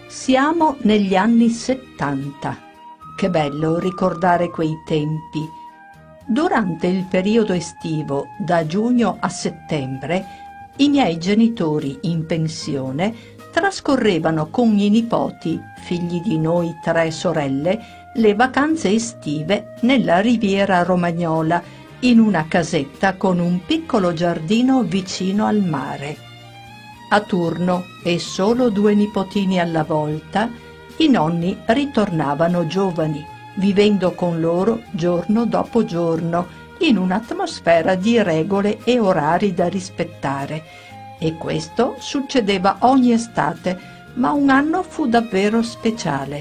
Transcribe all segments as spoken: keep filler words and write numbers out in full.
Siamo negli anni settanta. Che bello ricordare quei tempi. Durante il periodo estivo, da giugno a settembre, i miei genitori in pensione trascorrevano con i nipoti, figli di noi tre sorelle, le vacanze estive nella Riviera Romagnola, in una casetta con un piccolo giardino vicino al mare. A turno e solo due nipotini alla volta, i nonni ritornavano giovani, vivendo con loro giorno dopo giorno, in un'atmosfera di regole e orari da rispettare. E questo succedeva ogni estate, ma un anno fu davvero speciale.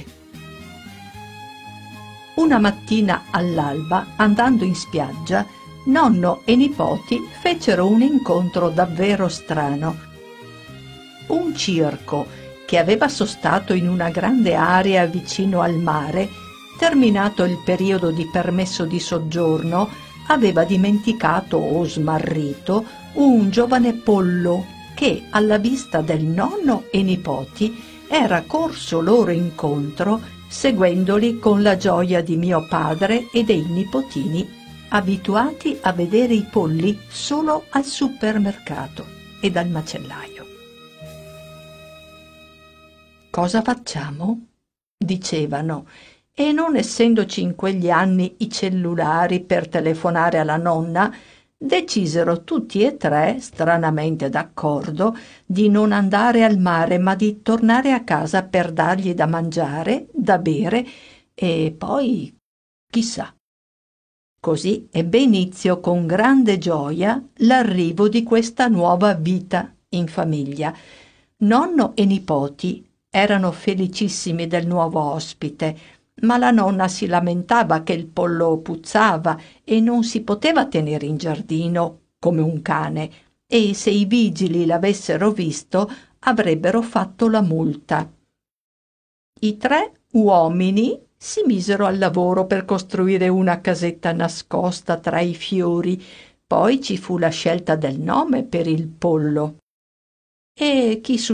Una mattina all'alba, andando in spiaggia, nonno e nipoti fecero un incontro davvero strano. Un circo, che aveva sostato in una grande area vicino al mare, terminato il periodo di permesso di soggiorno, aveva dimenticato o smarrito un giovane pollo che, alla vista del nonno e nipoti, era corso loro incontro, seguendoli con la gioia di mio padre e dei nipotini, abituati a vedere i polli solo al supermercato e dal macellaio. «Cosa facciamo?» dicevano, e non essendoci in quegli anni i cellulari per telefonare alla nonna, decisero tutti e tre, stranamente d'accordo, di non andare al mare, ma di tornare a casa per dargli da mangiare, da bere e poi chissà. Così ebbe inizio con grande gioia l'arrivo di questa nuova vita in famiglia. Nonno e nipoti erano felicissimi del nuovo ospite, ma la nonna si lamentava che il pollo puzzava e non si poteva tenere in giardino come un cane, e se i vigili l'avessero visto avrebbero fatto la multa. I tre uomini si misero al lavoro per costruire una casetta nascosta tra i fiori. Poi ci fu la scelta del nome per il pollo. E chi